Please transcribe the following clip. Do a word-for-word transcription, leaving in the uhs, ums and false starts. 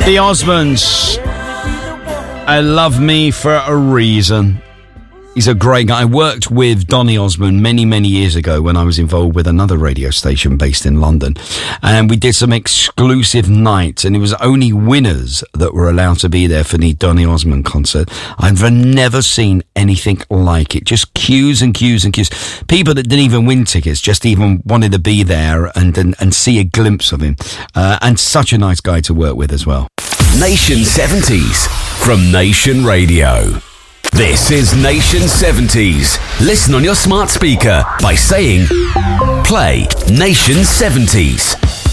The Osmonds. I love me for a reason. He's a great guy. I worked with Donny Osmond many, many years ago when I was involved with another radio station based in London. And we did some exclusive nights, and it was only winners that were allowed to be there for the Donny Osmond concert. I've never seen anything like it. Just queues and queues and queues. People that didn't even win tickets just even wanted to be there and, and, and see a glimpse of him. Uh, and such a nice guy to work with as well. Nation seventies from Nation Radio. This is Nation seventies. Listen on your smart speaker by saying, play Nation seventies.